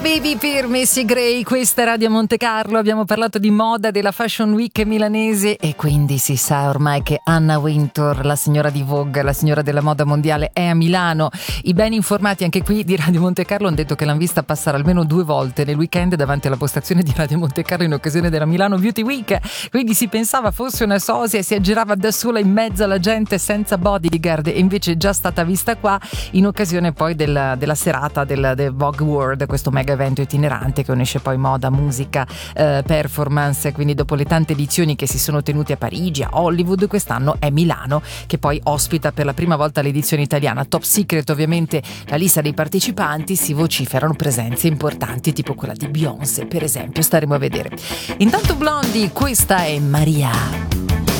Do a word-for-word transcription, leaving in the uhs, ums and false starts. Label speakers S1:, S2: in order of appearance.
S1: Baby per Macy Gray, questa è Radio Monte Carlo. Abbiamo parlato di moda, della Fashion Week milanese e quindi si sa ormai che Anna Wintour, la signora di Vogue, la signora della moda mondiale, è a Milano. I ben informati anche qui di Radio Monte Carlo hanno detto che l'hanno vista passare almeno due volte nel weekend davanti alla postazione di Radio Monte Carlo in occasione della Milano Beauty Week, quindi si pensava fosse una sosia e si aggirava da sola in mezzo alla gente senza bodyguard, e invece è già stata vista qua in occasione poi del, della serata del, del Vogue World, questo mega evento itinerante che unisce poi moda, musica, eh, performance. Quindi dopo le tante edizioni che si sono tenute a Parigi, a Hollywood, quest'anno è Milano che poi ospita per la prima volta l'edizione italiana. Top secret ovviamente la lista dei partecipanti, si vociferano presenze importanti tipo quella di Beyoncé per esempio, staremo a vedere. Intanto Blondie, questa è Maria.